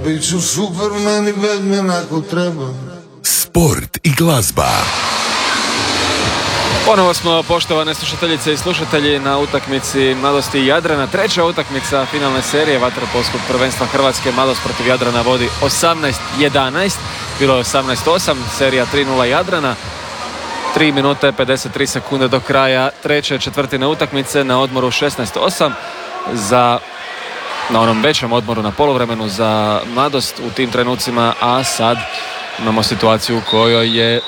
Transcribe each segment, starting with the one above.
Biću Superman i Batman ako treba. Sport i glazba. Ponovo smo, poštovane slušateljice i slušatelji, na utakmici Mladosti Jadrana. Treća utakmica finalne serije vaterpolskog prvenstva Hrvatske. Mladost protiv Jadrana vodi 18-11. Bilo je 18-8, serija 3-0 Jadrana. 3 minute 53 sekunde do kraja treće četvrtine utakmice, na odmoru 16-8 na onom većem odmoru na poluvremenu za Mladost u tim trenucima, a sad imamo situaciju u kojoj je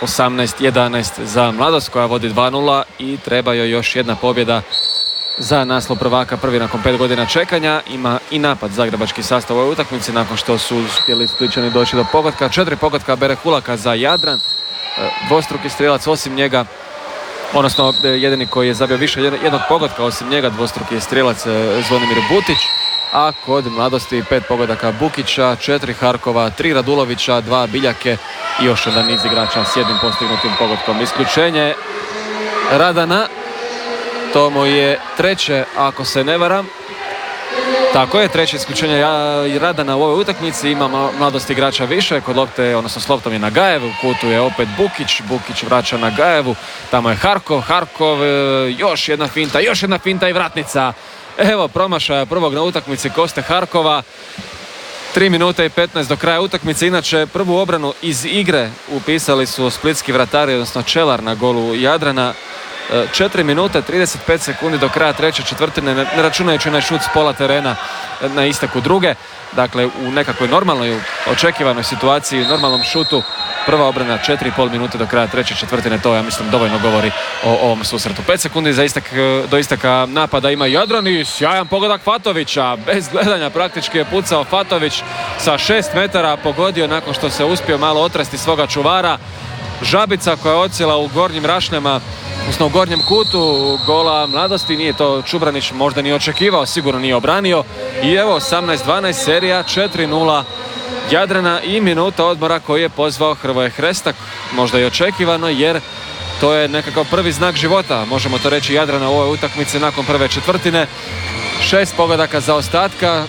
18-11 za Mladost koja vodi 2-0 i treba joj još jedna pobjeda za naslov prvaka, prvi nakon 5 godina čekanja. Ima i napad zagrebački sastav u ovoj utakmici nakon što su htjeli Splićani doći do pogotka. 4 pogotka Bere Hulaka za Jadran, dvostruki strijelac osim njega, odnosno jedini koji je zabio više jednog pogotka osim njega, dvostruki je strijelac Zvonimir Butić, a kod Mladosti 5 pogodaka Bukića, 4 Harkova, 3 Radulovića, 2 Biljake i još jedan niz igrača s jednim postignutim pogodkom. Isključenje Radana, to mu je treće ako se ne varam. Tako je, treće isključenje Radana u ovoj utakmici. Ima Mladost igrača više, kod lopte, odnosno s loptom je Nagajev, u kutu je opet Bukić vraća Nagajevu, tamo je Harkov, još jedna finta i vratnica. Evo promašaja prvog na utakmici Koste Harkova. 3 minute i 15 do kraja utakmice. Inače, prvu obranu iz igre upisali su splitski vratari, odnosno Čelar na golu Jadrana. 4 minute 35 sekundi do kraja treće četvrtine, ne računajući onaj šut s pola terena na isteku druge. Dakle, u nekakvoj normalnoj, očekivanoj situaciji, normalnom šutu, prva obrana 4,5 minute do kraja treće četvrtine. To, ja mislim, dovoljno govori o ovom susretu. 5 sekundi do isteka napada ima Jadran i sjajan pogodak Fatovića. Bez gledanja praktički je pucao Fatović sa 6 metara, pogodio nakon što se uspio malo otresti svoga čuvara. Žabica koja je odsjela u gornjim rašljama, odnosno u gornjem kutu gola Mladosti. Nije to Čubranić možda ni očekivao, sigurno nije obranio. I evo 18-12 serija, 4-0 Jadrana i minuta odmora koji je pozvao Hrvoje Hrestak. Možda i očekivano, jer to je nekakav prvi znak života, možemo to reći, Jadrana u ovoj utakmici nakon prve četvrtine. 6 pogodaka za ostatka.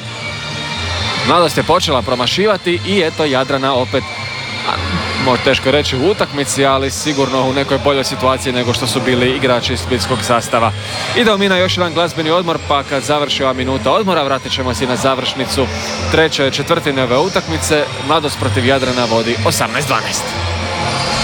Mladost je počela promašivati i eto Jadrana opet, možda teško reći u utakmici, ali sigurno u nekoj boljoj situaciji nego što su bili igrači splitskog sastava. Idemo mi na još jedan glazbeni odmor, pa kad završi ova minuta odmora vratit ćemo se na završnicu treće četvrtine ove utakmice. Mladost protiv Jadrana vodi 18-12.